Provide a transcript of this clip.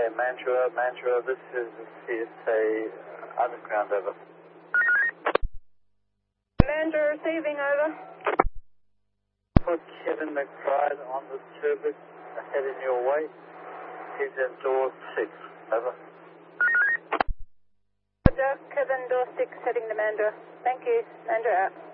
Okay, Mandurah, this is CSA Underground, over. Mandurah receiving, over. Put Kevin McBride on the turbine, heading your way. He's in door 6, over. Kevin, door 6, heading to Mandurah. Thank you, Mandurah out.